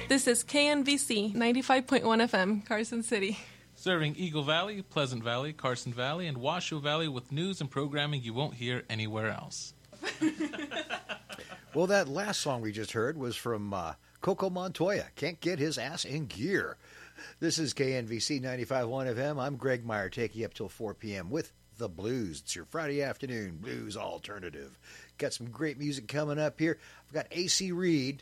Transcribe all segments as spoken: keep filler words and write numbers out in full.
This is K N V C ninety-five point one F M, Carson City. Serving Eagle Valley, Pleasant Valley, Carson Valley, and Washoe Valley with news and programming you won't hear anywhere else. Well, that last song we just heard was from uh, Coco Montoya, Can't Get His Ass in Gear. This is K N V C ninety-five point one F M. I'm Greg Meyer, taking you up till four p.m. with The Blues. It's your Friday afternoon blues alternative. Got some great music coming up here. I've got A C Reed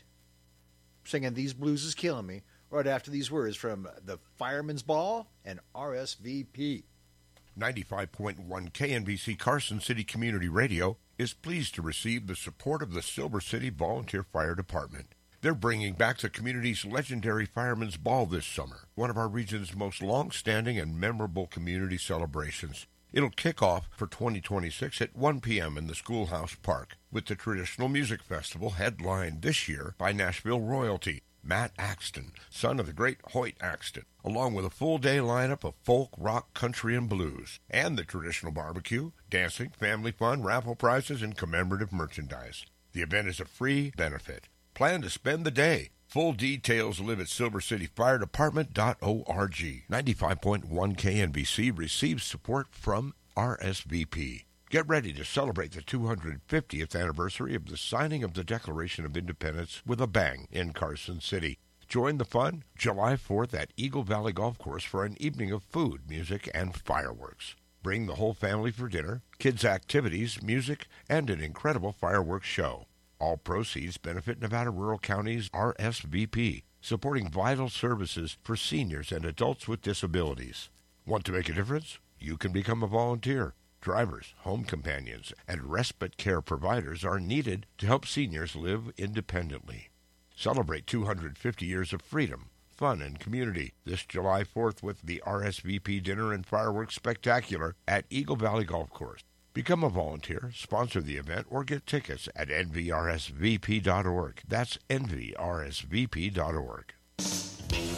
singing These Blues Is Killing Me right after these words from the Fireman's Ball and R S V P. ninety-five point one K N B C Carson City Community Radio is pleased to receive the support of the Silver City Volunteer Fire Department. They're bringing back the community's legendary Fireman's Ball this summer, one of our region's most long-standing and memorable community celebrations. It'll kick off for twenty twenty-six at one p.m. in the Schoolhouse Park, with the traditional music festival headlined this year by Nashville royalty, Matt Axton, son of the great Hoyt Axton, along with a full-day lineup of folk, rock, country, and blues, and the traditional barbecue, dancing, family fun, raffle prizes, and commemorative merchandise. The event is a free benefit. Plan to spend the day. Full details live at silver city fire department dot org. ninety-five point one K N B C receives support from R S V P. Get ready to celebrate the two hundred fiftieth anniversary of the signing of the Declaration of Independence with a bang in Carson City. Join the fun July fourth at Eagle Valley Golf Course for an evening of food, music, and fireworks. Bring the whole family for dinner, kids' activities, music, and an incredible fireworks show. All proceeds benefit Nevada Rural County's R S V P, supporting vital services for seniors and adults with disabilities. Want to make a difference? You can become a volunteer. Drivers, home companions, and respite care providers are needed to help seniors live independently. Celebrate two hundred fifty years of freedom, fun, and community this July fourth with the R S V P Dinner and Fireworks Spectacular at Eagle Valley Golf Course. Become a volunteer, sponsor the event, or get tickets at N V R S V P dot org. That's N V R S V P dot org.